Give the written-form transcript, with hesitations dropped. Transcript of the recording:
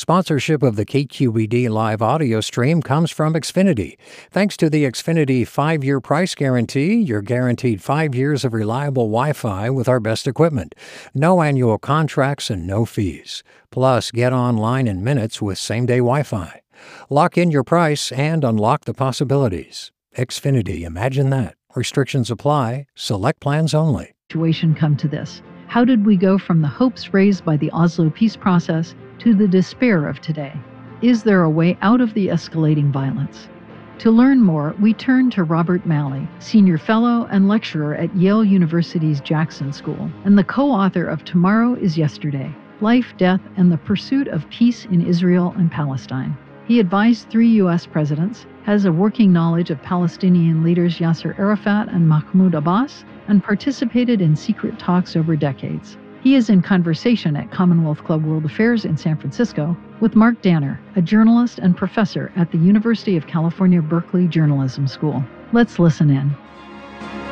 Sponsorship of the KQED live audio stream comes from Xfinity. Thanks to the Xfinity 5-year price guarantee, you're guaranteed 5 years of reliable Wi-Fi with our best equipment. No annual contracts and no fees. Plus, get online in minutes with same-day Wi-Fi. Lock in your price and unlock the possibilities. Xfinity, imagine that. Restrictions apply. Select plans only. Situation come to this? How did we go from the hopes raised by the Oslo peace process to the despair of today? Is there a way out of the escalating violence? To learn more, we turn to Robert Malley, Senior Fellow and Lecturer at Yale University's Jackson School, and the co-author of Tomorrow is Yesterday: Life, Death, and the Pursuit of Peace in Israel and Palestine. He advised 3 U.S. presidents, has a working knowledge of Palestinian leaders Yasser Arafat and Mahmoud Abbas, and participated in secret talks over decades. He is in conversation at Commonwealth Club World Affairs in San Francisco with Mark Danner, a journalist and professor at the University of California, Berkeley Journalism School. Let's listen in.